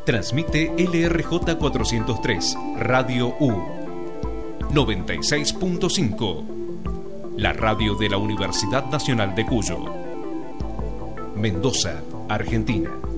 Transmite LRJ 403, Radio U. 96.5. La radio de la Universidad Nacional de Cuyo. Mendoza, Argentina.